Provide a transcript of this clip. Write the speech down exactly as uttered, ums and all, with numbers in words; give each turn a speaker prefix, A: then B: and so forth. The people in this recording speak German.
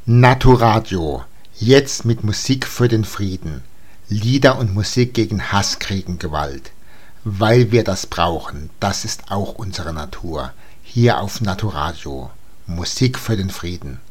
A: Naturadio, jetzt mit Musik für den Frieden. Lieder und Musik gegen Hass, Krieg und Gewalt. Weil wir das brauchen, das ist auch unsere Natur. Hier auf Naturadio, Musik für den Frieden.